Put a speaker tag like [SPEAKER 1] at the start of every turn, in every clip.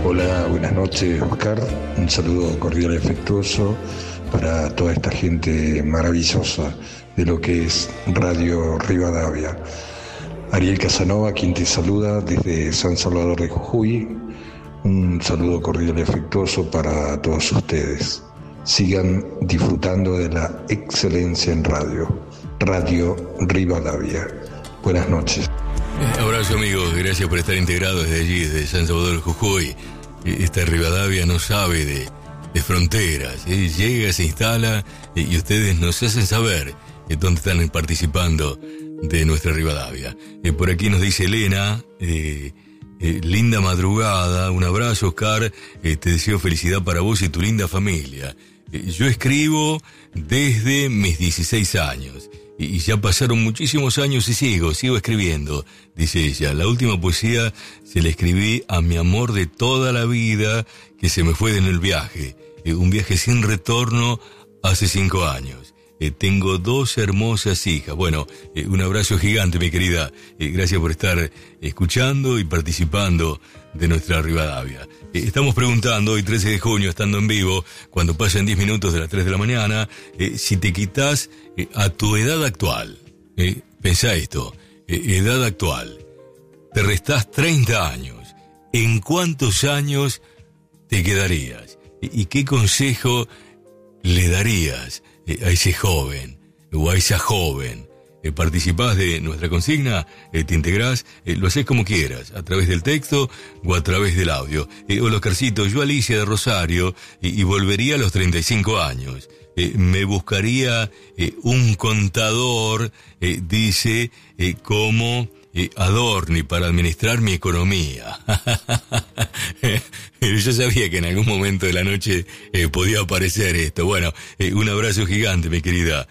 [SPEAKER 1] Hola, buenas noches, Oscar. Un saludo cordial y afectuoso para toda esta gente maravillosa de lo que es Radio Rivadavia. Ariel Casanova, quien te saluda desde San Salvador de Jujuy. Un saludo cordial y afectuoso para todos ustedes. Sigan disfrutando de la excelencia en radio. Radio Rivadavia. Buenas noches.
[SPEAKER 2] Abrazo, amigos. Gracias por estar integrados desde allí, desde San Salvador de Jujuy. Esta Rivadavia no sabe de fronteras. Llega, se instala y ustedes nos hacen saber dónde están participando de nuestra Rivadavia. Por aquí nos dice Elena, linda madrugada, un abrazo, Oscar, te deseo felicidad para vos y tu linda familia. Yo escribo desde mis 16 años y ya pasaron muchísimos años y sigo escribiendo, dice ella. La última poesía se la escribí a mi amor de toda la vida que se me fue en el viaje, un viaje sin retorno hace 5 años. Tengo 2 hermosas hijas. Bueno, un abrazo gigante, mi querida. Gracias por estar escuchando y participando de nuestra Rivadavia. Estamos preguntando, hoy 13 de junio, estando en vivo, cuando pasen 10 minutos de las 3 de la mañana, si te quitas a tu edad actual. Pensá esto, edad actual. Te restás 30 años. ¿En cuántos años te quedarías? ¿Y qué consejo le darías a ese joven o a esa joven? Participás de nuestra consigna, te integrás, lo haces como quieras, a través del texto o a través del audio. Hola, Oscarcito, yo Alicia de Rosario y volvería a los 35 años. Me buscaría un contador, dice, como Adorni para administrar mi economía. Yo sabía que en algún momento de la noche podía aparecer esto. Bueno, un abrazo gigante, mi querida.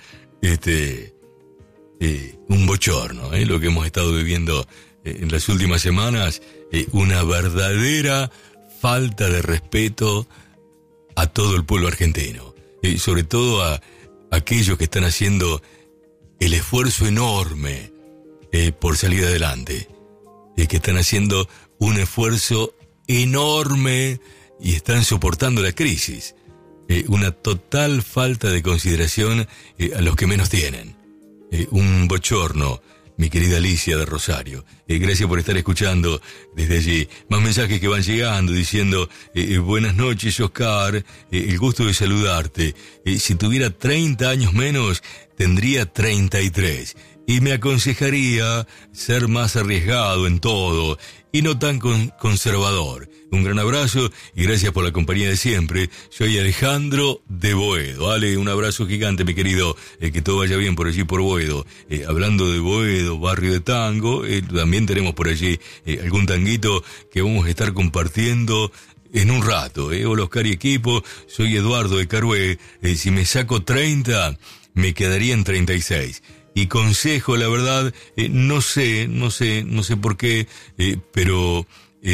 [SPEAKER 2] Un bochorno, lo que hemos estado viviendo en las últimas semanas, una verdadera falta de respeto a todo el pueblo argentino, sobre todo a aquellos que están haciendo el esfuerzo enorme por salir adelante, que están haciendo un esfuerzo enorme y están soportando la crisis. Una total falta de consideración a los que menos tienen. Un bochorno, mi querida Alicia de Rosario. Gracias por estar escuchando desde allí. Más mensajes que van llegando diciendo, buenas noches, Oscar, el gusto de saludarte. Si tuviera 30 años menos, tendría 33. Y me aconsejaría ser más arriesgado en todo y no tan conservador. Un gran abrazo y gracias por la compañía de siempre. Soy Alejandro de Boedo. Ale, un abrazo gigante, mi querido. Que todo vaya bien por allí, por Boedo. Hablando de Boedo, barrio de tango, también tenemos por allí algún tanguito que vamos a estar compartiendo en un rato. Hola, Oscar y equipo. Soy Eduardo de Carué. Si me saco 30, me quedaría en 36. Y consejo, la verdad, no sé por qué, pero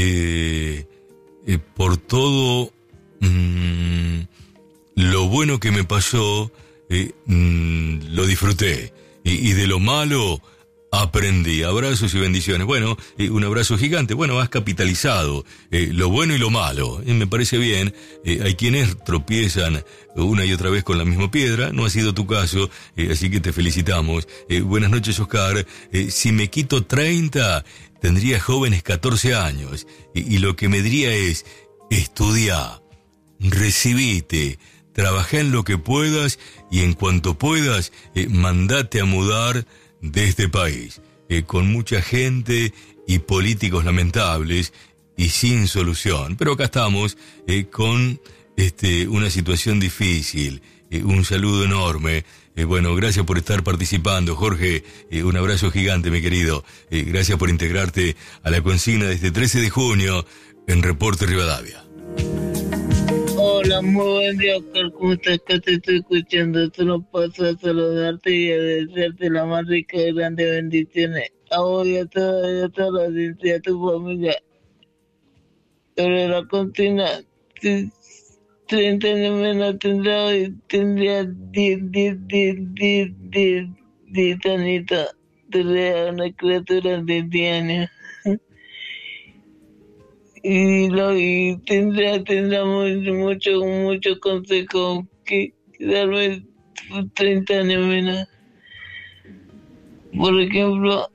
[SPEAKER 2] por todo lo bueno que me pasó, lo disfruté. Y de lo malo aprendí. Abrazos y bendiciones. Bueno, un abrazo gigante. Bueno, has capitalizado lo bueno y lo malo. Me parece bien. Hay quienes tropiezan una y otra vez con la misma piedra. No ha sido tu caso, así que te felicitamos. Buenas noches, Oscar. Si me quito 30, tendría jóvenes 14 años. Y lo que me diría es, estudia, recibite, trabajá en lo que puedas y en cuanto puedas, mandate a mudar de este país, con mucha gente y políticos lamentables y sin solución. Pero acá estamos con una situación difícil. Un saludo enorme. Bueno, gracias por estar participando, Jorge. Un abrazo gigante, mi querido. Gracias por integrarte a la consigna de este 13 de junio en Reporte Rivadavia.
[SPEAKER 3] Hola, muy buen día, Oscar. ¿Cómo estás? Que te estoy escuchando. Solo paso a saludarte y a desearte la más rica y grande bendiciones a vos y a toda la gente y a tu familia. Sobre la consigna, si 30 años menos tendrá hoy, tendría 10 añitos. Tendría una criatura de 10 años. y tendrá mucho consejo que darme 30 años menos. Por ejemplo,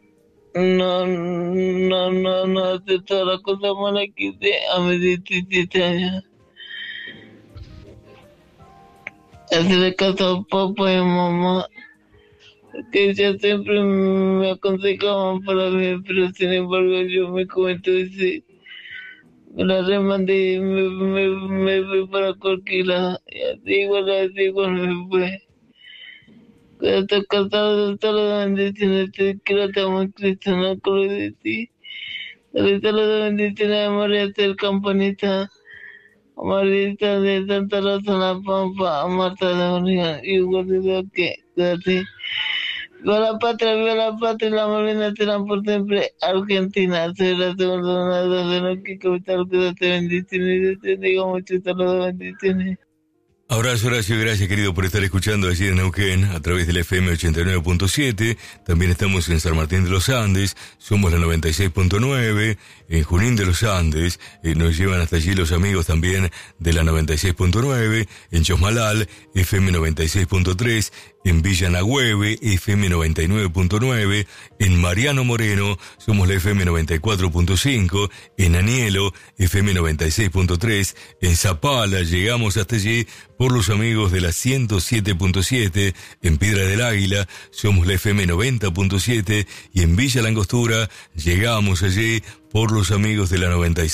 [SPEAKER 3] no hace todas las cosas malas que hice a mis 17 años. Hacerle caso a papá y mamá, que ellas siempre me aconsejaban para mí, pero sin embargo yo me comento ese, me la remandé y me fui para cualquier lado, y así igual me fue. Cuando estoy casado de todas las bendiciones, que lo tengo en Cristo, no acuerdo de ti. Le todas las bendiciones de María del Campanita, a Marita de Santa Rosa La Pampa, a Marta de Orión, y Hugo de que, gracias. Viva la patria, la Malvinas serán por siempre Argentina. Soy la segunda donadora de la que capital, que te bendiciones, te digo muchos saludos, bendiciones.
[SPEAKER 2] Abrazo, Horacio, gracias querido por estar escuchando allí en Neuquén a través del FM 89.7, también estamos en San Martín de los Andes, somos la 96.9, en Junín de los Andes, nos llevan hasta allí los amigos también de la 96.9, en Chosmalal, FM 96.3, en Villa Nagüeve, FM 99.9, en Mariano Moreno, somos la FM 94.5, en Anielo, FM 96.3, en Zapala, llegamos hasta allí por los amigos de la 107.7, en Piedra del Águila, somos la FM 90.7, y en Villa Langostura, llegamos allí por los amigos de la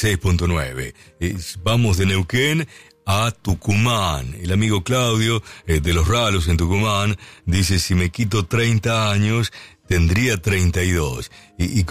[SPEAKER 2] 96.9. Vamos de Neuquén a Tucumán. El amigo Claudio de Los Ralos en Tucumán dice: si me quito 30 años tendría 32. Y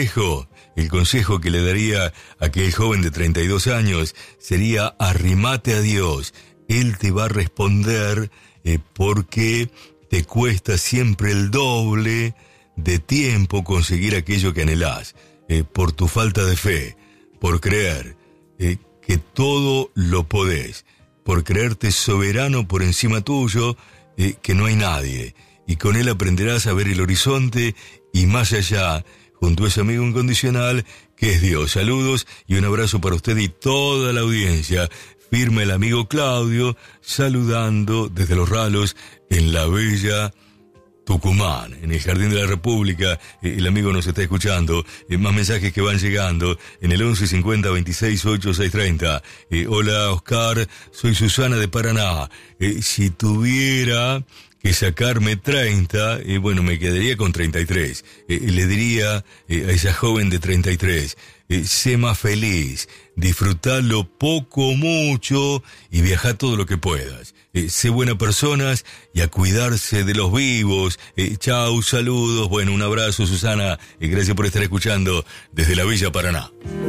[SPEAKER 2] el consejo que le daría a aquel joven de 32 años sería: arrimate a Dios, Él te va a responder, porque te cuesta siempre el doble de tiempo conseguir aquello que anhelás, por tu falta de fe, por creer que todo lo podés, por creerte soberano por encima tuyo, que no hay nadie, y con él aprenderás a ver el horizonte y más allá, junto a ese amigo incondicional que es Dios. Saludos y un abrazo para usted y toda la audiencia. Firma el amigo Claudio, saludando desde Los Ralos en la bella Tucumán, en el Jardín de la República. El amigo nos está escuchando. Más mensajes que van llegando en el 11 50 26 8 630. Hola Oscar, soy Susana de Paraná. Si tuviera que sacarme 30, bueno, me quedaría con 33. Le diría a esa joven de 33, sé más feliz, disfrutá lo poco, mucho y viajá todo lo que puedas. Sé buena persona y a cuidarse de los vivos. Chau, saludos. Bueno, un abrazo, Susana. Gracias por estar escuchando desde la Villa Paraná.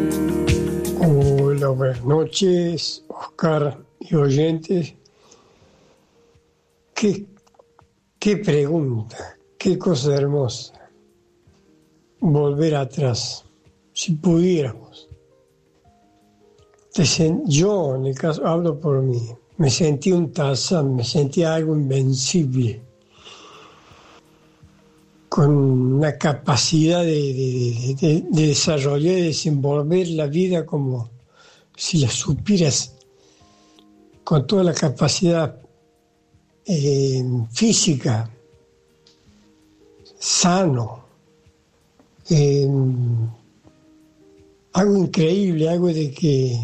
[SPEAKER 4] Hola, buenas noches, Oscar y oyentes. Qué pregunta, qué cosa hermosa. Volver atrás, si pudiéramos. Yo, en el caso, hablo por mí, me sentí un Tarzán, me sentía algo invencible, con una capacidad de desarrollar y desenvolver la vida como si la supieras, con toda la capacidad física, sano, algo increíble, algo de que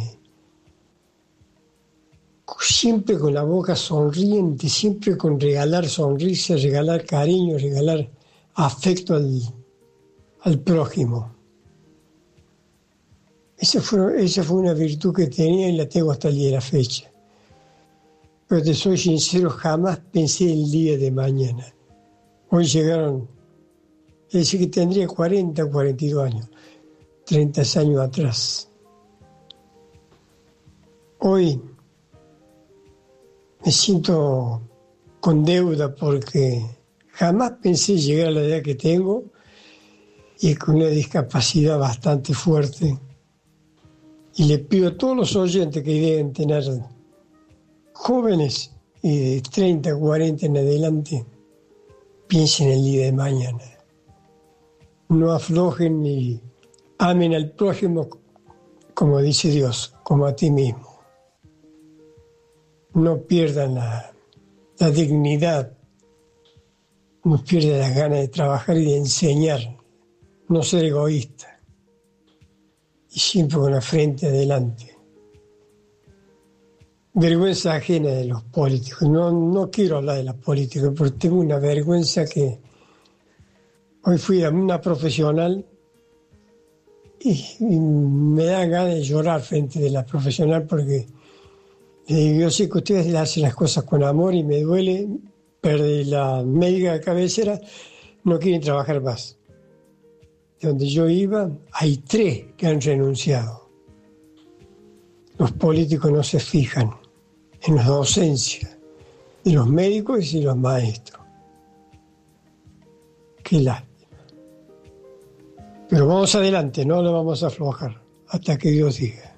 [SPEAKER 4] siempre con la boca sonriente, siempre con regalar sonrisas, regalar cariño, regalar afecto al prójimo. Esa fue una virtud que tenía y la tengo hasta el día de la fecha. Pero te soy sincero, jamás pensé el día de mañana. Hoy llegaron, es decir, que tendría 40 o 42 años, 30 años atrás. Hoy me siento con deuda porque jamás pensé llegar a la edad que tengo y con una discapacidad bastante fuerte. Y le pido a todos los oyentes que deben tener jóvenes y de 30, 40 en adelante, piensen el día de mañana. No aflojen y amen al prójimo como dice Dios, como a ti mismo. No pierdan la dignidad, no pierdan las ganas de trabajar y de enseñar, no ser egoísta y siempre con la frente adelante. Vergüenza ajena de los políticos. No quiero hablar de la política, porque tengo una vergüenza que hoy fui a una profesional y me da ganas de llorar frente de la profesional porque yo sé que ustedes hacen las cosas con amor y me duele, pero la médica de cabecera no quieren trabajar más. De donde yo iba, hay 3 que han renunciado. Los políticos no se fijan en la docencia de los médicos y los maestros. Qué lástima. Pero vamos adelante, no lo vamos a aflojar hasta que Dios diga.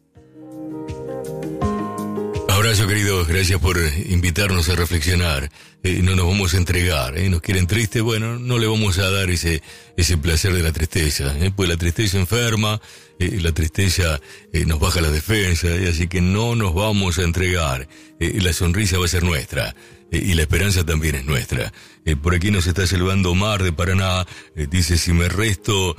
[SPEAKER 2] Abrazo, queridos, gracias por invitarnos a reflexionar. No nos vamos a entregar, nos quieren tristes, bueno, no le vamos a dar ese placer de la tristeza, pues la tristeza enferma, la tristeza nos baja la defensa, así que no nos vamos a entregar. La sonrisa va a ser nuestra. Y la esperanza también es nuestra. Por aquí nos está saludando Omar de Paraná. Dice, si me resto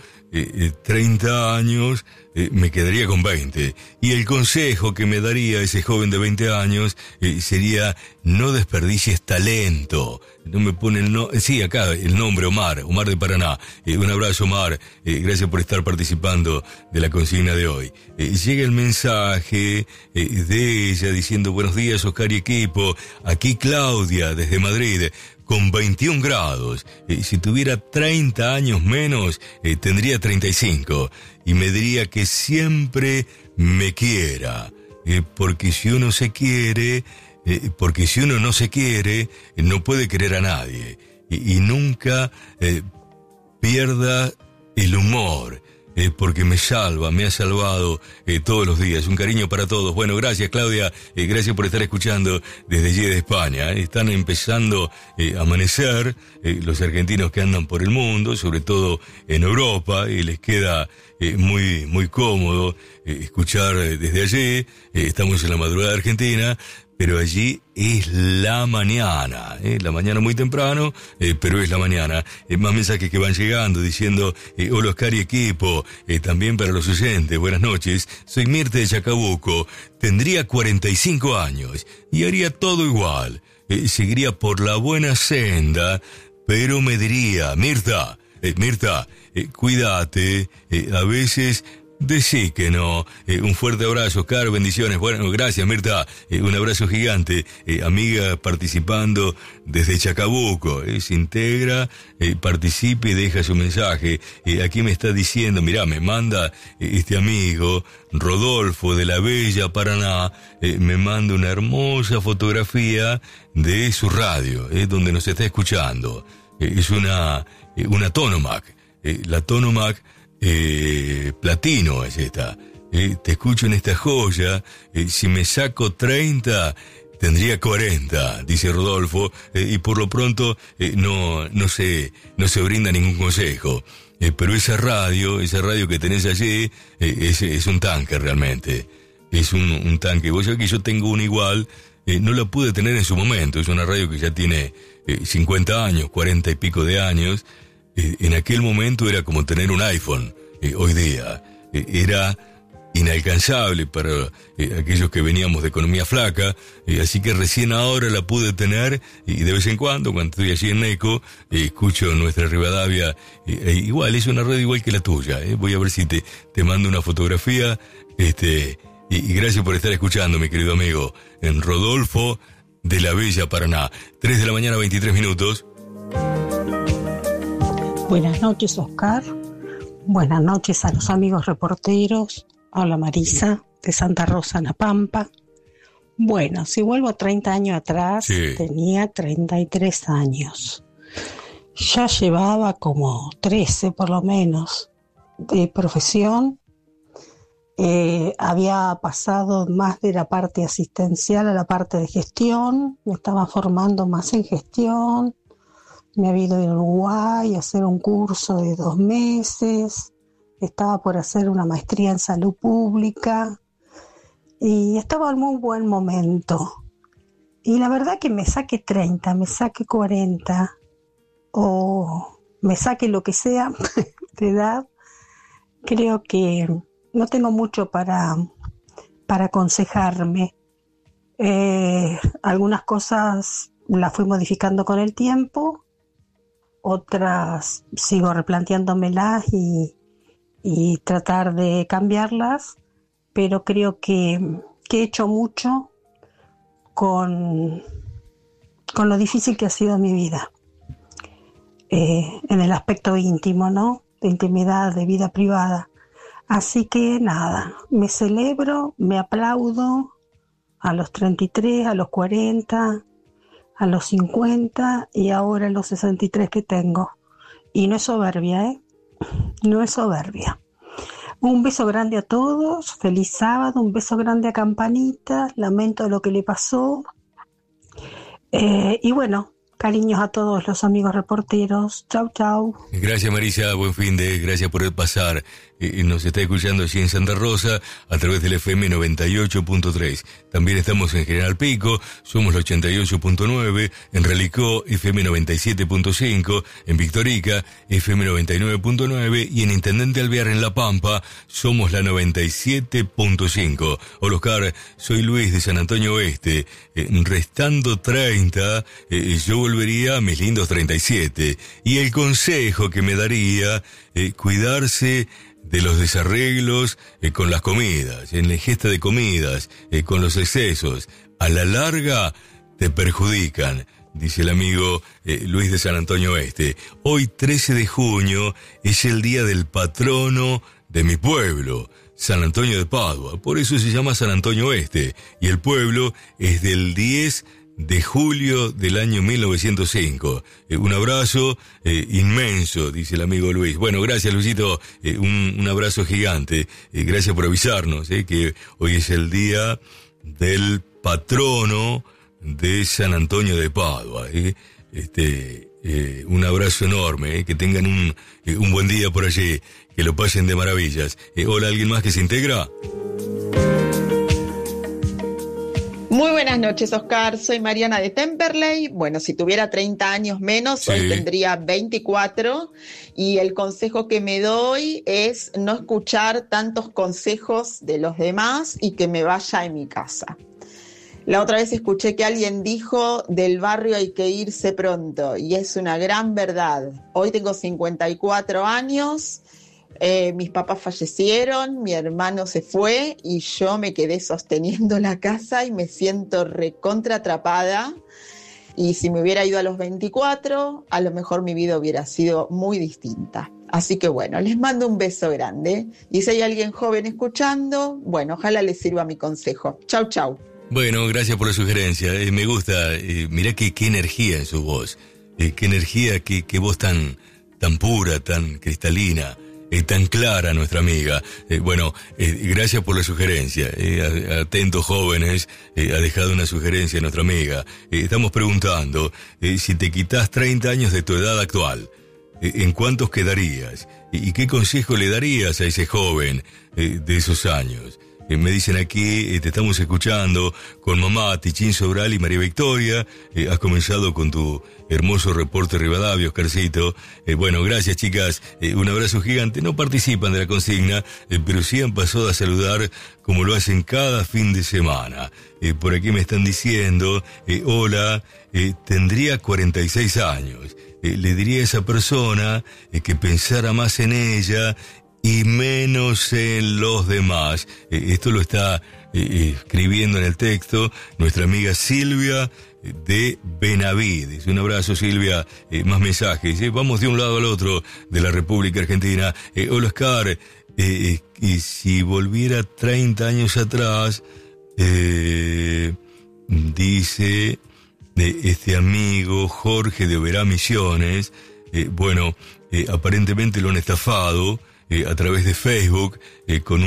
[SPEAKER 2] 30 años, me quedaría con 20. Y el consejo que me daría ese joven de 20 años sería, no desperdicies talento. No me pone sí, acá el nombre, Omar de Paraná. Un abrazo, Omar. Gracias por estar participando de la consigna de hoy. Llega el mensaje de ella diciendo, buenos días, Oscar y equipo. Aquí Claudia, desde Madrid, con 21 grados. Si tuviera 30 años menos, tendría 35. Y me diría que siempre me quiera. Porque si uno se quiere... porque si uno no se quiere, no puede querer a nadie. Y nunca pierda el humor, porque me ha salvado todos los días. Un cariño para todos. Bueno, gracias, Claudia, gracias por estar escuchando desde allí de España. Están empezando a amanecer los argentinos que andan por el mundo, sobre todo en Europa, y les queda muy, muy cómodo escuchar desde allí. Estamos en la madrugada argentina, pero allí es la mañana muy temprano, pero es la mañana. Más mensajes que van llegando diciendo, hola Oscar y equipo, también para los oyentes, buenas noches, soy Mirta de Chacabuco, tendría 45 años y haría todo igual, seguiría por la buena senda, pero me diría, Mirta, cuídate, a veces... Decí que no. Un fuerte abrazo, Oscar, bendiciones. Bueno, gracias, Mirta. Un abrazo gigante. Amiga participando desde Chacabuco. Se integra, participe y deja su mensaje. Aquí me está diciendo, mirá, me manda este amigo, Rodolfo de la Bella Paraná, me manda una hermosa fotografía de su radio, donde nos está escuchando. Es una Tonomac. La Tonomac platino es esta. Te escucho en esta joya. Si me saco 30, tendría 40, dice Rodolfo, y por lo pronto no se brinda ningún consejo. Pero esa radio que tenés allí es un tanque realmente. Es un tanque. Vos sabés que yo tengo una igual, no la pude tener en su momento. Es una radio que ya tiene 50 años, 40 y pico de años. En aquel momento era como tener un iPhone, hoy día. Era inalcanzable para aquellos que veníamos de economía flaca, así que recién ahora la pude tener, y de vez en cuando estoy allí en Neco, escucho nuestra Rivadavia, igual, es una red igual que la tuya. Voy a ver si te mando una fotografía, y gracias por estar escuchando, mi querido amigo, en Rodolfo de la Bella Paraná. 3 de la mañana, 23 minutos.
[SPEAKER 5] Buenas noches, Oscar. Buenas noches a los amigos reporteros. Habla Marisa, de Santa Rosa, en La Pampa. Bueno, si vuelvo 30 años atrás, sí, tenía 33 años. Ya llevaba como 13 por lo menos de profesión. Había pasado más de la parte asistencial a la parte de gestión. Me estaba formando más en gestión. Me había ido a Uruguay a hacer un curso de 2 meses. estaba por hacer una maestría en salud pública y estaba en muy buen momento. Y la verdad que me saque 30, me saque 40 o me saque lo que sea de edad, creo que no tengo mucho para aconsejarme. Algunas cosas las fui modificando con el tiempo, otras sigo replanteándomelas y tratar de cambiarlas, pero creo que he hecho mucho con lo difícil que ha sido mi vida, en el aspecto íntimo, ¿no? De intimidad, de vida privada. Así que nada, me celebro, me aplaudo a los 33, a los 40, a los 50 y ahora a los 63 que tengo. Y no es soberbia, ¿eh? No es soberbia. Un beso grande a todos, feliz sábado, un beso grande a Campanita, lamento lo que le pasó. Y bueno, cariños a todos los amigos reporteros. Chau, chau.
[SPEAKER 2] Gracias, Marisa. Buen fin de. Gracias por pasar. Nos está escuchando allí en Santa Rosa a través del FM 98.3. También estamos en General Pico, somos el 88.9, en Relicó, FM 97.5, en Victorica, FM 99.9 y en Intendente Alvear en La Pampa, somos la 97.5. Hola, Oscar, soy Luis de San Antonio Oeste. Restando 30, yo volvería a mis lindos 37. Y el consejo que me daría, cuidarse de los desarreglos con las comidas, en la ingesta de comidas, con los excesos. A la larga te perjudican, dice el amigo Luis de San Antonio Oeste. Hoy, 13 de junio, es el día del patrono de mi pueblo, San Antonio de Padua. Por eso se llama San Antonio Oeste. Y el pueblo es del 10 de julio del año 1905. Un abrazo inmenso, dice el amigo Luis. Bueno, gracias, Luisito, un abrazo gigante. Gracias por avisarnos que hoy es el día del patrono de San Antonio de Padua. Un abrazo enorme, que tengan un buen día por allí, que lo pasen de maravillas. Hola, ¿alguien más que se integra?
[SPEAKER 6] Muy buenas noches, Oscar. Soy Mariana de Temperley. Bueno, si tuviera 30 años menos, sí, hoy tendría 24. Y el consejo que me doy es no escuchar tantos consejos de los demás y que me vaya en mi casa. La otra vez escuché que alguien dijo, del barrio hay que irse pronto. Y es una gran verdad. Hoy tengo 54 años. Mis papás fallecieron, mi hermano se fue y yo me quedé sosteniendo la casa y me siento recontra atrapada. Y si me hubiera ido a los 24, a lo mejor mi vida hubiera sido muy distinta. Así que bueno, les mando un beso grande. Y si hay alguien joven escuchando, bueno, ojalá les sirva mi consejo. Chau, chau.
[SPEAKER 2] Bueno, gracias por la sugerencia. Me gusta. Mirá qué energía en su voz. Qué energía, qué voz tan pura, tan cristalina. Tan clara nuestra amiga. Gracias por la sugerencia. Atentos, jóvenes, ha dejado una sugerencia nuestra amiga. Estamos preguntando si te quitas 30 años de tu edad actual, ¿en cuántos quedarías? ¿Y qué consejo le darías a ese joven de esos años? Me dicen aquí, te estamos escuchando con mamá, Tichín Sobral y María Victoria. Has comenzado con tu hermoso reporte Rivadavia, Oscarcito. Bueno, gracias, chicas. Un abrazo gigante. No participan de la consigna, pero sí han pasado a saludar como lo hacen cada fin de semana. Por aquí me están diciendo, hola, tendría 46 años. Le diría a esa persona que pensara más en ella y menos en los demás. Esto lo está escribiendo en el texto nuestra amiga Silvia de Benavides. Un abrazo, Silvia. Más mensajes. Vamos de un lado al otro de la República Argentina. Hola, Oscar. Y si volviera 30 años atrás, dice este amigo Jorge de Oberá Misiones, aparentemente lo han estafado a través de Facebook, con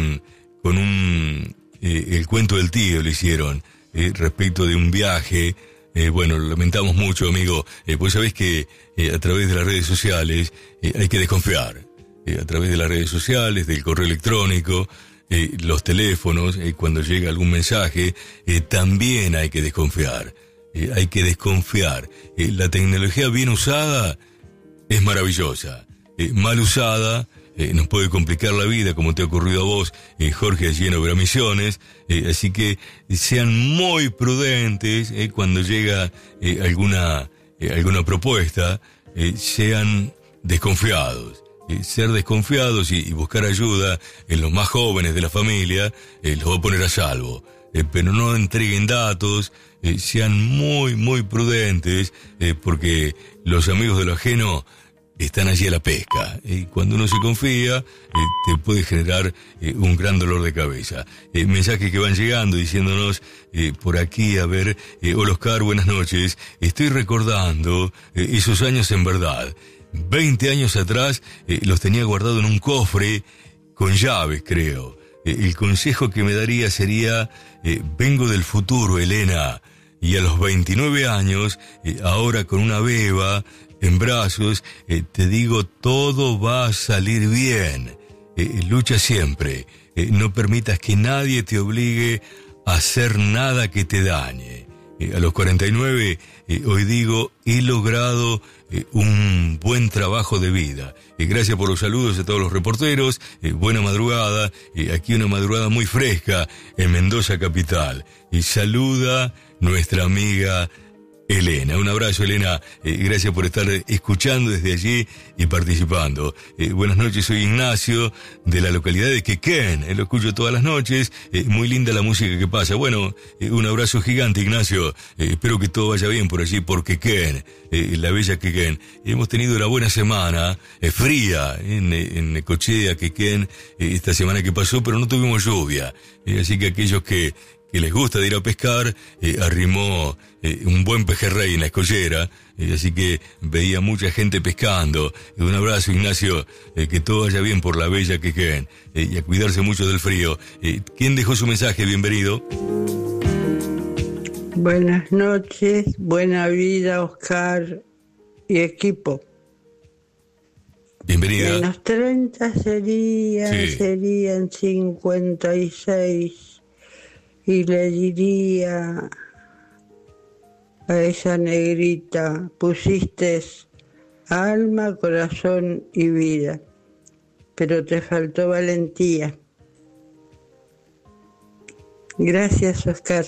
[SPEAKER 2] el cuento del tío le hicieron, respecto de un viaje. Lo lamentamos mucho, amigo, pues sabés que a través de las redes sociales hay que desconfiar. a través de las redes sociales, del correo electrónico, los teléfonos, cuando llega algún mensaje, también hay que desconfiar. Hay que desconfiar. La tecnología bien usada es maravillosa. Mal usada nos puede complicar la vida, como te ha ocurrido a vos, Jorge, allí en Obra Misiones. Así que sean muy prudentes cuando llega alguna propuesta, sean desconfiados. Ser desconfiados y buscar ayuda en los más jóvenes de la familia los va a poner a salvo. Pero no entreguen datos, sean muy prudentes, porque los amigos de lo ajeno están allí a la pesca. Cuando uno se confía, te puede generar un gran dolor de cabeza. Mensajes que van llegando diciéndonos por aquí, a ver, hola Oscar, buenas noches. Estoy recordando esos años en verdad. 20 años atrás los tenía guardado en un cofre con llaves, creo. El consejo que me daría sería, vengo del futuro, Elena, y a los 29 años, ahora con una beba en brazos, te digo, todo va a salir bien. Lucha siempre, no permitas que nadie te obligue a hacer nada que te dañe. A los 49, hoy digo, he logrado un buen trabajo de vida. Gracias por los saludos a todos los reporteros. Buena madrugada. Aquí una madrugada muy fresca en Mendoza capital. Saluda nuestra amiga Elena. Un abrazo, Elena. Gracias por estar escuchando desde allí y participando. Buenas noches, soy Ignacio de la localidad de Quequén. Lo escucho todas las noches. Muy linda la música que pasa. Bueno, un abrazo gigante, Ignacio. Espero que todo vaya bien por allí, por Quequén, la bella Quequén. Hemos tenido una buena semana, fría en Necochea, Quequén, esta semana que pasó, pero no tuvimos lluvia. Así que aquellos que les gusta de ir a pescar, arrimó un buen pejerrey en la escollera, así que veía mucha gente pescando. Un abrazo, Ignacio, que todo vaya bien por la bella Quequén, y a cuidarse mucho del frío. ¿Quién dejó su mensaje? Bienvenido.
[SPEAKER 7] Buenas noches, buena vida, Oscar y equipo.
[SPEAKER 2] Bienvenida.
[SPEAKER 7] Menos 30 serían 56. Y le diría a esa negrita, pusiste alma, corazón y vida, pero te faltó valentía. Gracias, Oscar.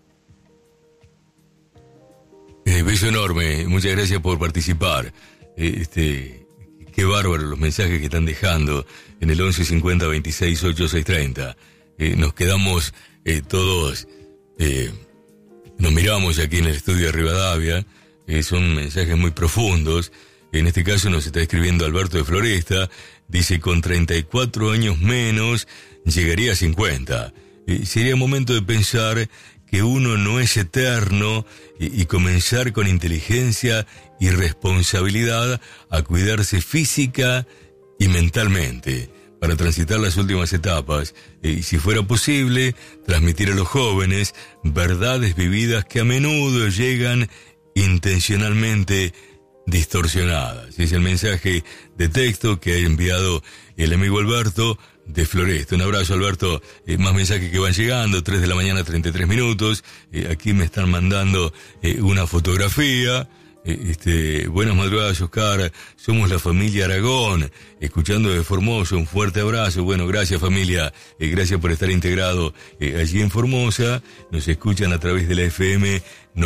[SPEAKER 2] Beso enorme, muchas gracias por participar. Qué bárbaro los mensajes que están dejando en el 11 50 26 8 630. Nos quedamos todos, nos miramos aquí en el estudio de Rivadavia. Son mensajes muy profundos. En este caso nos está escribiendo Alberto de Floresta. Dice, con 34 años menos llegaría a 50. Sería momento de pensar que uno no es eterno y comenzar con inteligencia y responsabilidad a cuidarse física y mentalmente para transitar las últimas etapas, y si fuera posible, transmitir a los jóvenes verdades vividas que a menudo llegan intencionalmente distorsionadas. Es el mensaje de texto que ha enviado el amigo Alberto de Floresta. Un abrazo, Alberto. Más mensajes que van llegando, 3 de la mañana, 33 minutos. Aquí me están mandando una fotografía. Buenas madrugadas, Oscar. Somos la familia Aragón, escuchando de Formosa. Un fuerte abrazo. Bueno, gracias, familia. Gracias por estar integrado allí en Formosa. Nos escuchan a través de la FM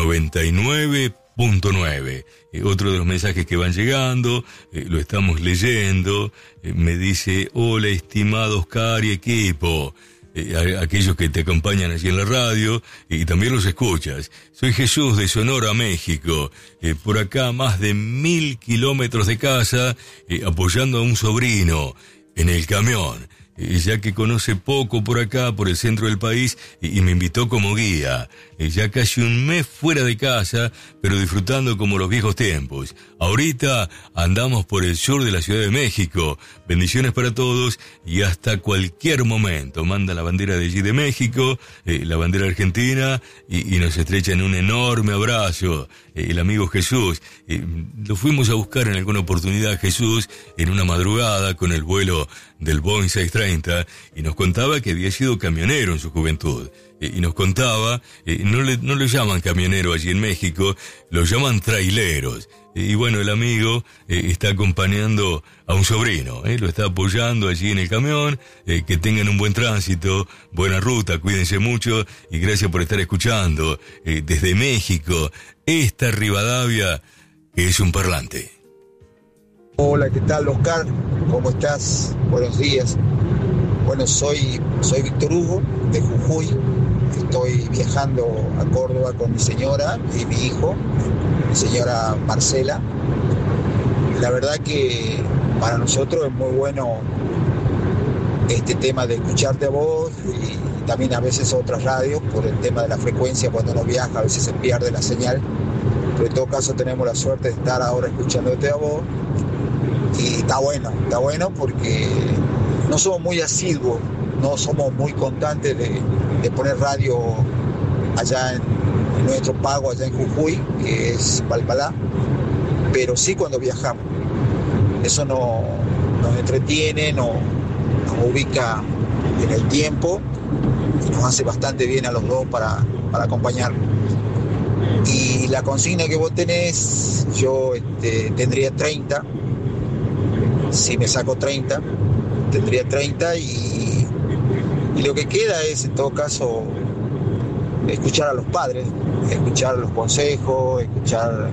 [SPEAKER 2] 99.9. Otro de los mensajes que van llegando, lo estamos leyendo. Me dice, hola, estimado Oscar y equipo. Aquellos que te acompañan allí en la radio y también los escuchas. Soy Jesús de Sonora, México. Por acá más de 1000 kilómetros de casa, apoyando a un sobrino en el camión. ya que conoce poco por acá, por el centro del país, y me invitó como guía. Ya casi un mes fuera de casa, pero disfrutando como los viejos tiempos. Ahorita andamos por el sur de la Ciudad de México. Bendiciones para todos y hasta cualquier momento. Manda la bandera de allí de México, la bandera argentina, y nos estrecha en un enorme abrazo. El amigo Jesús. Lo fuimos a buscar en alguna oportunidad, Jesús, en una madrugada con el vuelo del Boeing 630, y nos contaba que había sido camionero en su juventud. Y nos contaba, no le llaman camionero allí en México, lo llaman traileros. Y bueno, el amigo está acompañando a un sobrino, lo está apoyando allí en el camión. Que tengan un buen tránsito, buena ruta, cuídense mucho, y gracias por estar escuchando desde México esta Rivadavia, que es un parlante.
[SPEAKER 8] Hola, ¿qué tal, Oscar? ¿Cómo estás? Buenos días. Bueno, soy Víctor Hugo, de Jujuy. Estoy viajando a Córdoba con mi señora y mi hijo, mi señora Marcela. La verdad que para nosotros es muy bueno este tema de escucharte a vos, y también a veces otras radios por el tema de la frecuencia. Cuando uno viaja a veces se pierde la señal, pero en todo caso tenemos la suerte de estar ahora escuchándote a vos, y está bueno porque no somos muy asiduos, no somos muy constantes de poner radio allá en nuestro pago, allá en Jujuy, que es Palpalá, pero sí cuando viajamos. Eso nos entretiene, nos ubica en el tiempo y nos hace bastante bien a los dos para acompañar. Y la consigna que vos tenés, yo tendría 30, si me saco 30, tendría 30, y lo que queda es, en todo caso, escuchar a los padres, escuchar los consejos, escuchar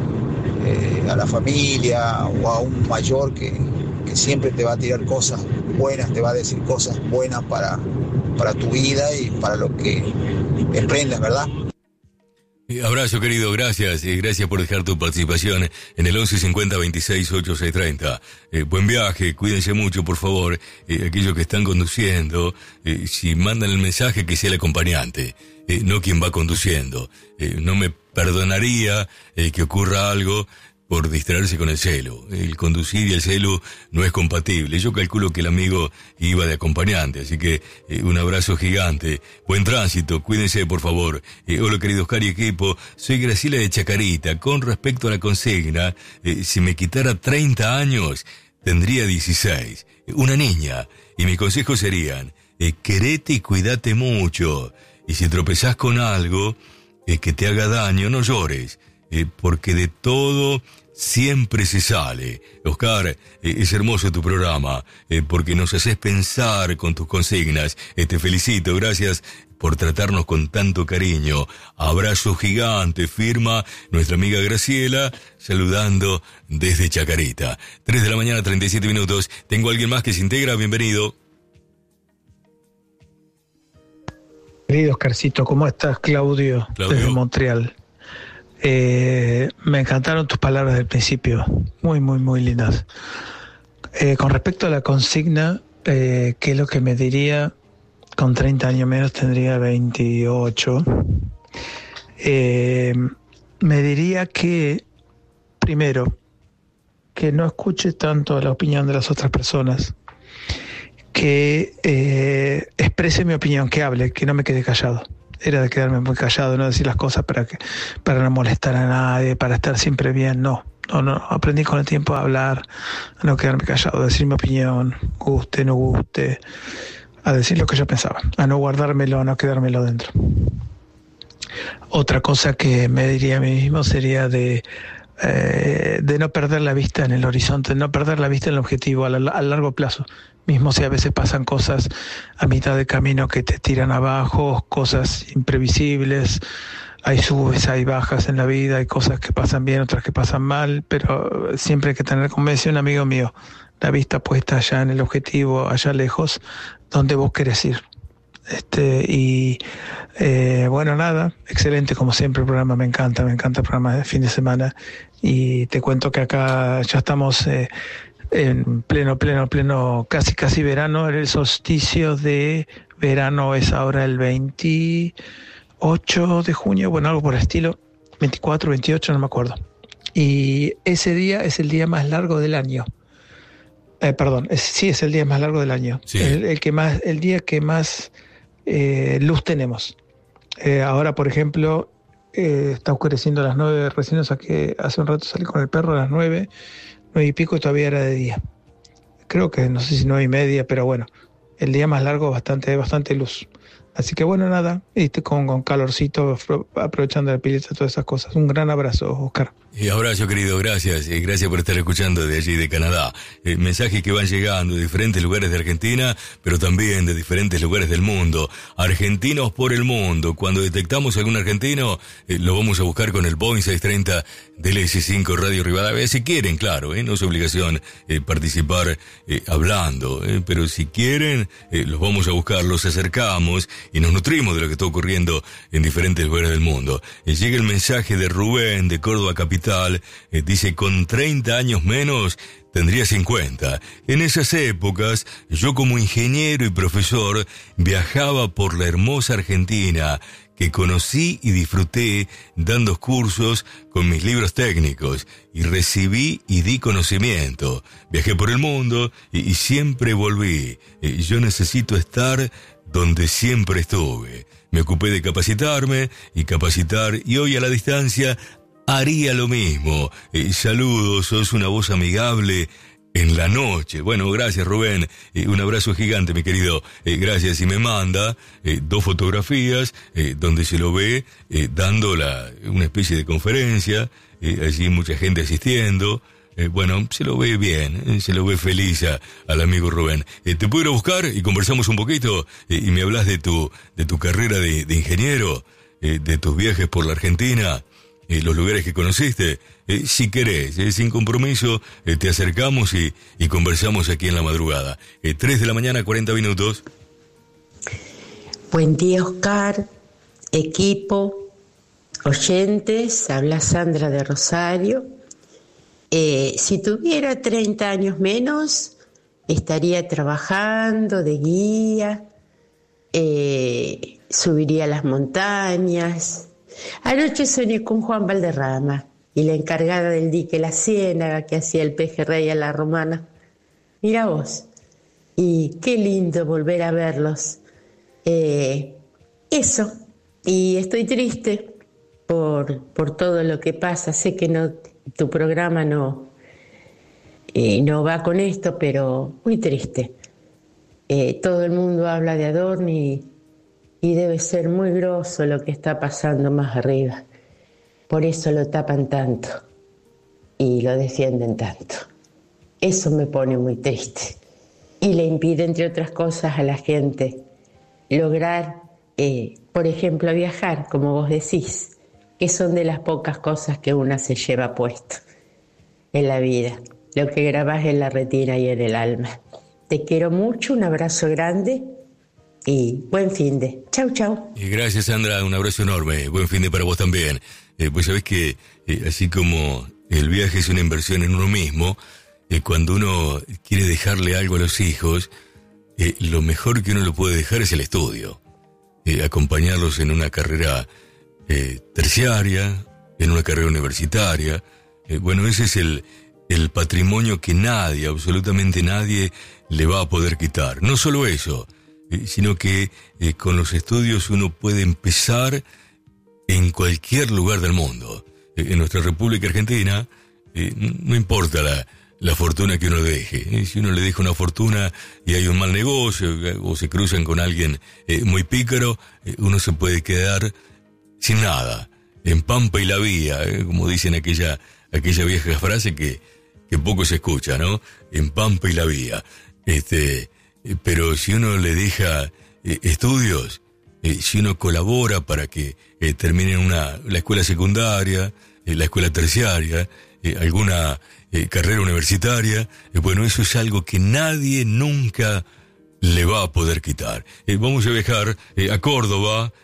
[SPEAKER 8] a la familia o a un mayor que siempre te va a tirar cosas buenas, te va a decir cosas buenas para tu vida y para lo que emprendas, ¿verdad?
[SPEAKER 2] Abrazo, querido, gracias, y gracias por dejar tu participación en el 11 50 26 8 6 30. Buen viaje, cuídense mucho, por favor. Aquellos que están conduciendo, si mandan el mensaje, que sea el acompañante, no quien va conduciendo. No me perdonaría que ocurra algo por distraerse con el celu. El conducir y el celu no es compatible. Yo calculo que el amigo iba de acompañante, así que un abrazo gigante. Buen tránsito, cuídense, por favor. Hola, querido Oscar y equipo, soy Graciela de Chacarita. Con respecto a la consigna, si me quitara 30 años, tendría 16. Una niña, y mis consejos serían, querete y cuídate mucho. Y si tropezás con algo que te haga daño, no llores, porque de todo siempre se sale. Oscar, es hermoso tu programa, porque nos haces pensar con tus consignas. Te felicito, gracias por tratarnos con tanto cariño. Abrazo gigante, firma nuestra amiga Graciela, saludando desde Chacarita. 3 de la mañana, 37 minutos. Tengo a alguien más que se integra, bienvenido.
[SPEAKER 9] Querido Oscarcito, ¿cómo estás? Claudio. Desde Montreal. Me encantaron tus palabras del principio, muy, muy, muy lindas. Con respecto a la consigna, ¿qué es lo que me diría? Con 30 años menos tendría 28. Me diría que, primero, que no escuche tanto la opinión de las otras personas, que exprese mi opinión, que hable, que no me quede callado. Era de quedarme muy callado, no decir las cosas para no molestar a nadie, para estar siempre bien. No, aprendí con el tiempo a hablar, a no quedarme callado, a decir mi opinión, guste, no guste, a decir lo que yo pensaba, a no guardármelo, a no quedármelo dentro. Otra cosa que me diría a mí mismo sería de no perder la vista en el horizonte, no perder la vista en el objetivo a largo plazo. Mismo si a veces pasan cosas a mitad de camino que te tiran abajo, cosas imprevisibles, hay subes, hay bajas en la vida, hay cosas que pasan bien, otras que pasan mal, pero siempre hay que tener, como decía un amigo mío, la vista puesta allá en el objetivo, allá lejos, donde vos querés ir. Bueno, nada, excelente como siempre el programa, me encanta el programa de fin de semana, y te cuento que acá ya estamos en pleno, casi verano. El solsticio de verano es ahora el 28 de junio, bueno, algo por el estilo, 24, 28, no me acuerdo. Y ese día es el día más largo del año. Es el día más largo del año. Sí. El día que más luz tenemos. Ahora, por ejemplo, está oscureciendo a las 9, recién hace un rato salí con el perro a las 9 y pico y todavía era de día. Creo que, no sé si 9:30, pero bueno, el día más largo, bastante luz. Así que bueno, nada, con calorcito, aprovechando la pileta, todas esas cosas. Un gran abrazo, Oscar.
[SPEAKER 2] Y abrazo, querido, gracias. Gracias por estar escuchando de allí, de Canadá. Mensajes que van llegando de diferentes lugares de Argentina, pero también de diferentes lugares del mundo. Argentinos por el mundo. Cuando detectamos algún argentino, lo vamos a buscar con el Boeing 630 del S5 Radio Rivadavia. Si quieren, claro, no es obligación participar hablando, pero si quieren, los vamos a buscar, los acercamos y nos nutrimos de lo que está ocurriendo en diferentes lugares del mundo. Llega el mensaje de Rubén, de Córdoba Capital. Dice, con 30 años menos tendría 50. En esas épocas, yo como ingeniero y profesor viajaba por la hermosa Argentina, que conocí y disfruté dando cursos con mis libros técnicos, y recibí y di conocimiento. Viajé por el mundo y siempre volví. Yo necesito estar donde siempre estuve. Me ocupé de capacitarme y capacitar, y hoy a la distancia haría lo mismo. Saludos, sos una voz amigable en la noche. Bueno, gracias, Rubén. Un abrazo gigante, mi querido. Gracias. Y me manda 2 fotografías donde se lo ve dando una especie de conferencia. Allí mucha gente asistiendo. Bueno, se lo ve bien, se lo ve feliz al amigo Rubén. Te puedo ir a buscar y conversamos un poquito y me hablas de tu carrera de ingeniero, de tus viajes por la Argentina, los lugares que conociste. Si querés, sin compromiso, te acercamos y conversamos aquí en la madrugada. 3 de la mañana, 40 minutos.
[SPEAKER 10] Buen día, Oscar, equipo, oyentes, habla Sandra de Rosario. Si tuviera 30 años menos, estaría trabajando de guía, subiría las montañas. Anoche soñé con Juan Valderrama y la encargada del dique La Ciénaga que hacía el pejerrey a la romana. Mira vos, y qué lindo volver a verlos. Eso, y estoy triste por todo lo que pasa. Sé que tu programa no va con esto, pero muy triste. Todo el mundo habla de Adorni y debe ser muy grosso lo que está pasando más arriba. Por eso lo tapan tanto y lo defienden tanto. Eso me pone muy triste y le impide, entre otras cosas, a la gente lograr, por ejemplo, viajar, como vos decís, que son de las pocas cosas que una se lleva puesto en la vida, lo que grabás en la retina y en el alma. Te quiero mucho, un abrazo grande y buen fin de. Chau, chau.
[SPEAKER 2] Y gracias, Sandra, un abrazo enorme, buen fin de para vos también. Pues sabés que así como el viaje es una inversión en uno mismo, cuando uno quiere dejarle algo a los hijos, lo mejor que uno lo puede dejar es el estudio. Acompañarlos en una carrera terciaria, en una carrera universitaria. Bueno, ese es el patrimonio que nadie, absolutamente nadie, le va a poder quitar. No solo eso, sino que con los estudios uno puede empezar en cualquier lugar del mundo. En nuestra República Argentina, no importa la fortuna que uno deje. Si uno le deja una fortuna y hay un mal negocio, o se cruzan con alguien muy pícaro, uno se puede quedar sin nada, en Pampa y la Vía, como dicen aquella vieja frase que poco se escucha, ¿no? En Pampa y la Vía. Pero si uno le deja estudios, si uno colabora para que terminen la escuela secundaria, la escuela terciaria, alguna carrera universitaria, bueno, eso es algo que nadie nunca le va a poder quitar. Vamos a viajar a Córdoba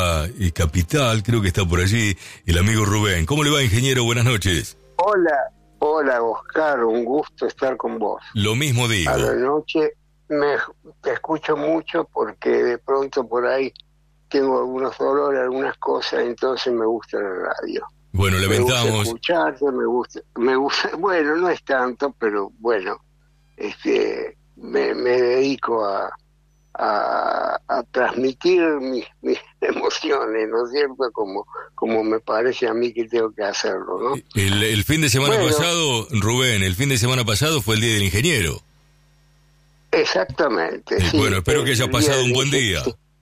[SPEAKER 2] capital, creo que está por allí el amigo Rubén. ¿Cómo le va, ingeniero? Buenas noches.
[SPEAKER 11] Hola, Hola, Oscar, un gusto estar con vos.
[SPEAKER 2] Lo mismo digo.
[SPEAKER 11] A la noche te escucho mucho porque de pronto por ahí tengo algunos dolores, algunas cosas, entonces me gusta la radio.
[SPEAKER 2] Bueno, lamentamos.
[SPEAKER 11] Me gusta escucharte, me gusta, bueno, no es tanto, pero bueno, me dedico a transmitir mis emociones, ¿no es cierto? Como me parece a mí que tengo que hacerlo, ¿no?
[SPEAKER 2] El fin de semana pasado, Rubén, el fin de semana pasado fue el Día del Ingeniero.
[SPEAKER 11] Exactamente, sí.
[SPEAKER 2] Bueno, espero que haya pasado un buen día.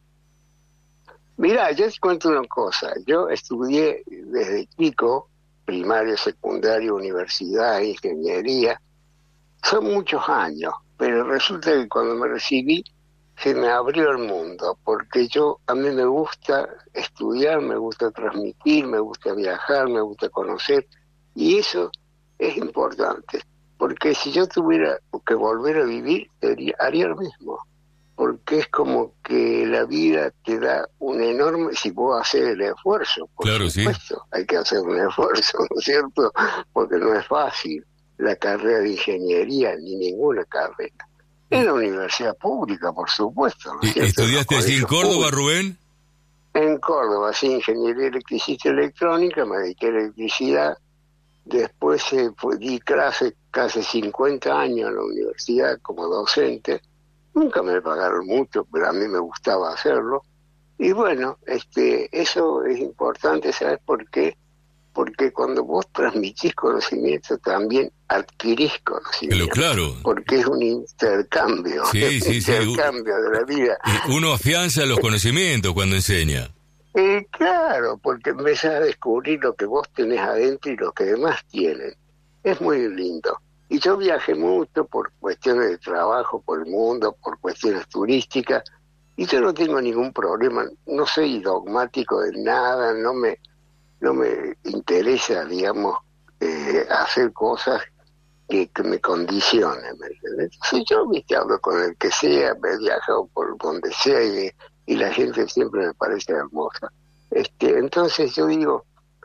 [SPEAKER 11] Mirá, yo te cuento una cosa. Yo estudié desde chico, primario, secundario, universidad, ingeniería. Son muchos años, pero resulta que cuando me recibí se me abrió el mundo, porque a mí me gusta estudiar, me gusta transmitir, me gusta viajar, me gusta conocer, y eso es importante, porque si yo tuviera que volver a vivir, haría lo mismo, porque es como que la vida te da un enorme, si vos haces el esfuerzo, por supuesto, sí. Hay que hacer un esfuerzo, ¿no es cierto? Porque no es fácil la carrera de ingeniería, ni ninguna carrera. En la universidad pública, por supuesto. ¿No?
[SPEAKER 2] ¿Estudiaste así en Córdoba, Rubén?
[SPEAKER 11] En Córdoba, sí, ingeniería electricista y electrónica, me dediqué a electricidad. Después di clases casi 50 años en la universidad como docente. Nunca me pagaron mucho, pero a mí me gustaba hacerlo. Y bueno, eso es importante, ¿sabes por qué? Porque cuando vos transmitís conocimiento también adquirís conocimiento.
[SPEAKER 2] Pero claro.
[SPEAKER 11] Porque es un intercambio. Intercambio de la vida.
[SPEAKER 2] Uno afianza los conocimientos cuando enseña.
[SPEAKER 11] Claro, porque empezás a descubrir lo que vos tenés adentro y lo que demás tienen. Es muy lindo. Y yo viajé mucho por cuestiones de trabajo, por el mundo, por cuestiones turísticas, y yo no tengo ningún problema. No soy dogmático de nada, no me interesa, digamos, hacer cosas que me condicionen, ¿me entiendes? Entonces yo, hablo con el que sea, me he viajado por donde sea y la gente siempre me parece hermosa. Entonces yo digo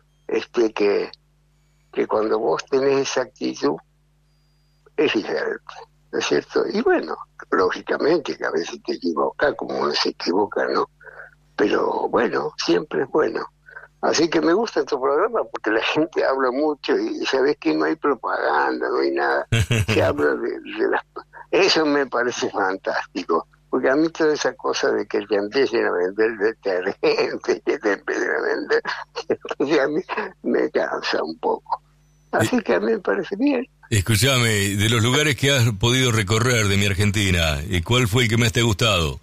[SPEAKER 11] que cuando vos tenés esa actitud es diferente, ¿no es cierto? Y bueno, lógicamente que a veces te equivocas, como uno se equivoca, ¿no? Pero bueno, siempre es bueno. Así que me gusta tu programa porque la gente habla mucho y sabes que no hay propaganda, no hay nada. Se habla de las... Eso me parece fantástico, porque a mí toda esa cosa de que te empiecen a vender detergente, que te empiecen a vender, entonces a mí me cansa un poco. Así que a mí me parece bien.
[SPEAKER 2] Escúchame, de los lugares que has podido recorrer de mi Argentina, ¿cuál fue el que más te ha gustado?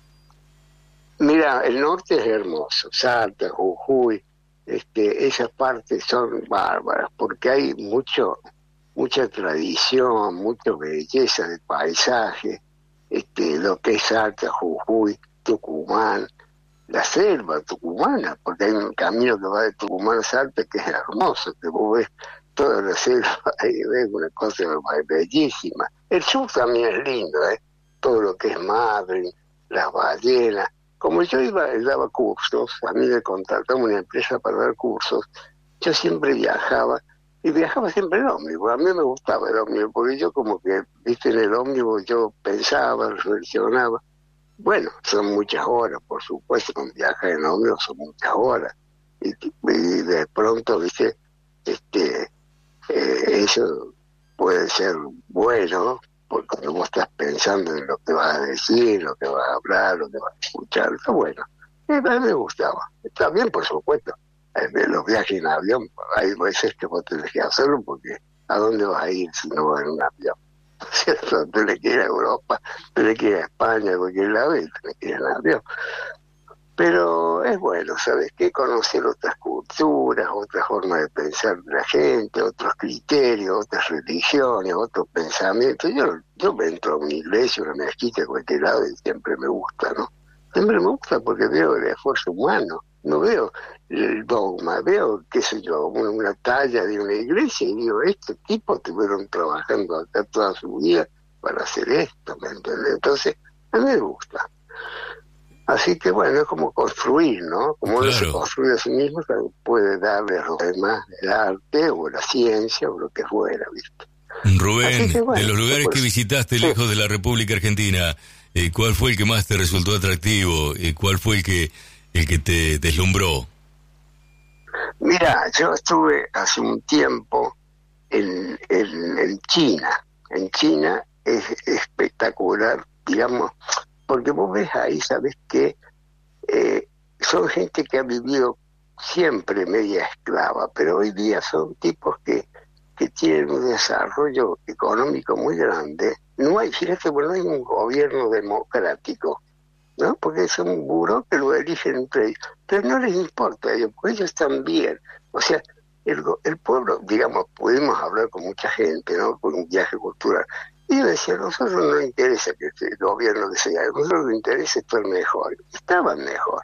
[SPEAKER 11] Mira, el norte es hermoso, Salta, Jujuy. Esas partes son bárbaras porque hay mucha tradición, mucha belleza de paisaje, lo que es Salta, Jujuy, Tucumán, la selva tucumana, porque hay un camino que va de Tucumán a Salta que es hermoso, que vos ves toda la selva y ves una cosa bellísima. El sur también es lindo, todo lo que es Madrid, las ballenas. Como yo daba cursos, a mí me contrataba una empresa para dar cursos, yo siempre viajaba, y viajaba siempre en ómnibus. A mí me gustaba el ómnibus, porque yo como que, viste, en el ómnibus yo pensaba, reflexionaba. Bueno, son muchas horas, por supuesto, con viajes en ómnibus son muchas horas. Y de pronto, viste, eso puede ser bueno, porque cuando vos estás pensando en lo que vas a decir, lo que vas a hablar, lo que vas a escuchar, está bueno. A mí me gustaba. También, por supuesto, los viajes en avión, hay veces que vos tenés que hacerlo porque ¿a dónde vas a ir si no vas en un avión? ¿Cierto? Tenés que ir a Europa, tenés que ir a España, a cualquier lado y tenés que ir en avión. Pero es bueno, ¿sabes qué? Conocer otras culturas, otras formas de pensar de la gente, otros criterios, otras religiones, otros pensamientos. Yo entro a una iglesia, una mezquita, a cualquier lado y siempre me gusta, ¿no? Siempre me gusta porque veo el esfuerzo humano, no veo el dogma, veo, qué sé yo, una talla de una iglesia y digo, estos tipos estuvieron trabajando acá toda su vida para hacer esto, ¿me entiendes? Entonces, a mí me gusta. Así que bueno, es como construir, ¿no? Como uno se construye a sí mismo, puede darle a los demás el arte o la ciencia o lo que fuera, ¿viste?
[SPEAKER 2] Rubén, que, bueno, de los lugares que visitaste lejos de la República Argentina, ¿cuál fue el que más te resultó atractivo? ¿Cuál fue el que te deslumbró?
[SPEAKER 11] Mira, yo estuve hace un tiempo en China. En China es espectacular, digamos, porque vos ves ahí, sabes que son gente que ha vivido siempre media esclava, pero hoy día son tipos que tienen un desarrollo económico muy grande. No hay, fíjate, bueno, no hay un gobierno democrático, ¿no? Porque es un buró que lo eligen entre ellos, pero no les importa a ellos, porque ellos están bien. O sea, el pueblo, digamos, pudimos hablar con mucha gente, ¿no? Por un viaje cultural. Y yo decía, a nosotros no nos interesa que el gobierno que sea, a nosotros nos interesa estar mejor. Estaban mejor.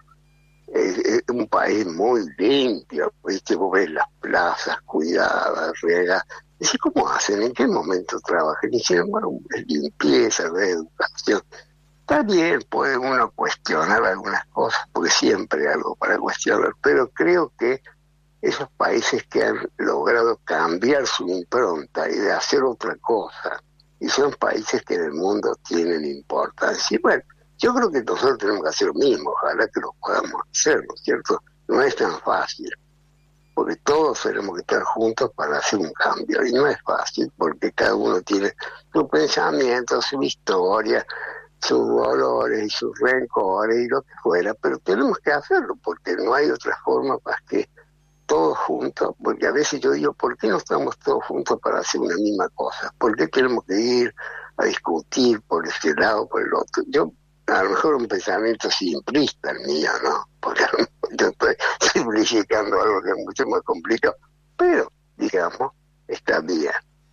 [SPEAKER 11] Un país muy limpio, ¿viste? Vos ves las plazas cuidadas, regadas. Decís, ¿cómo hacen? ¿En qué momento trabajan? Y sin embargo, limpieza, educación. Está bien, puede uno cuestionar algunas cosas, porque siempre hay algo para cuestionar, pero creo que esos países que han logrado cambiar su impronta y de hacer otra cosa, y son países que en el mundo tienen importancia. Y bueno, yo creo que nosotros tenemos que hacer lo mismo, ojalá que lo podamos hacer, ¿no es cierto? No es tan fácil, porque todos tenemos que estar juntos para hacer un cambio, y no es fácil, porque cada uno tiene su pensamiento, su historia, sus dolores y sus rencores y lo que fuera, pero tenemos que hacerlo, porque no hay otra forma más que todos juntos, porque a veces yo digo, ¿por qué no estamos todos juntos para hacer una misma cosa? ¿Por qué tenemos que ir a discutir por este lado, por el otro? Yo, a lo mejor un pensamiento simplista el mío, ¿no? Porque yo estoy simplificando algo que es mucho más complicado, pero, digamos, está bien.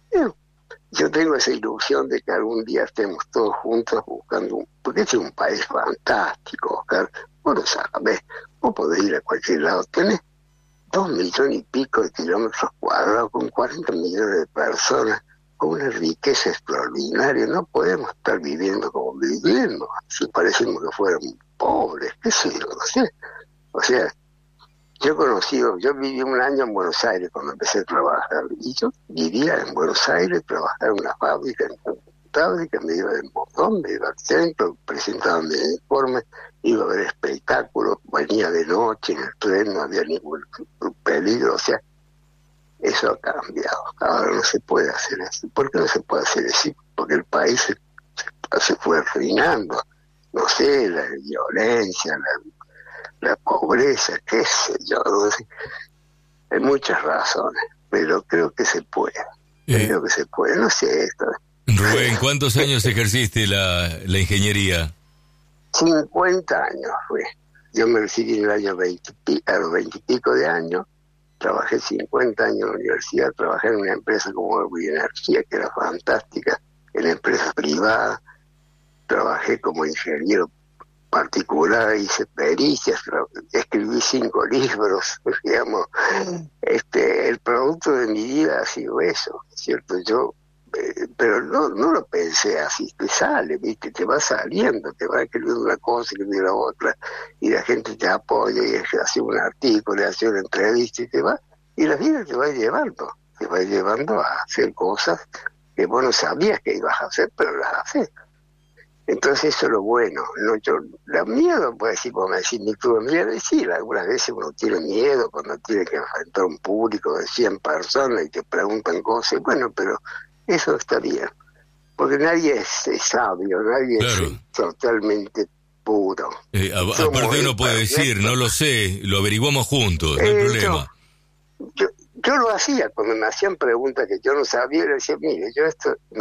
[SPEAKER 11] Yo tengo esa ilusión de que algún día estemos todos juntos buscando porque este es un país fantástico, Oscar. Vos lo sabés, vos podés ir a cualquier lado, tenés 2 millones y pico de kilómetros cuadrados, con 40 millones de personas, con una riqueza extraordinaria. No podemos estar viviendo como viviendo, si parecemos que fuéramos pobres, qué sé yo, no sé. O sea, yo viví un año en Buenos Aires cuando empecé a trabajar, y yo vivía en Buenos Aires, trabajaba en una fábrica, me iba del montón, me iba al centro, presentaba mi informe, iba a ver espectáculos, venía de noche en el tren, no había ningún peligro. O sea, eso ha cambiado. Ahora no se puede hacer eso. ¿Por qué no se puede hacer eso? Porque el país se fue arruinando. No sé, la violencia, la pobreza, qué sé yo, no sé. Hay muchas razones, pero creo que se puede. Creo que se puede, no sé esto.
[SPEAKER 2] Rubén, ¿cuántos años ejerciste la ingeniería?
[SPEAKER 11] 50 años fue. Yo me recibí en el año 20 a los 20 y pico de años, trabajé 50 años en la universidad, trabajé en una empresa como Bioenergía, que era fantástica, en empresas privadas, trabajé como ingeniero particular, hice pericias, escribí 5 libros, digamos, el producto de mi vida ha sido eso, ¿cierto? Yo pero no lo pensé así, te sale, ¿viste? Te va saliendo, te va escribiendo una cosa y escribiendo la otra, y la gente te apoya y hace un artículo, hace una entrevista y la vida te va llevando a hacer cosas que vos no sabías que ibas a hacer, pero las haces. Entonces eso es lo bueno, ¿no? La miedo, puede decir, como me decís, ni tuve miedo, y sí, algunas veces uno tiene miedo cuando tiene que enfrentar un público de 100 personas y te preguntan cosas, bueno, pero eso está bien, porque nadie es sabio, nadie es totalmente puro.
[SPEAKER 2] Aparte uno puede decir, no lo sé, lo averiguamos juntos, no hay problema.
[SPEAKER 11] Yo lo hacía cuando me hacían preguntas que yo no sabía, le decía, mire, yo esto